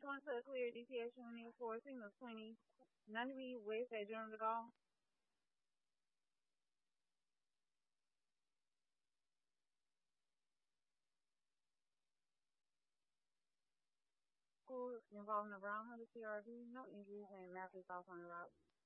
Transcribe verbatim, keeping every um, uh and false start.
one to clear D P H twenty for signal twenty. None of you waste that journal at all. School involving the Brown Hunter C R V. No injuries and massive off on the route.